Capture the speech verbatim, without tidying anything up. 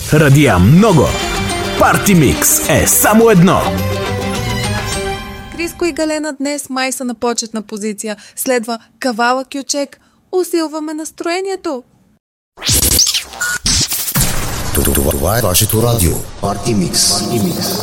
Радия много. Парти Микс е само едно. Криско и Галена днес май са на почетна позиция. Следва Кавала Кючек. Усилваме настроението. Това е вашето радио. Парти Микс.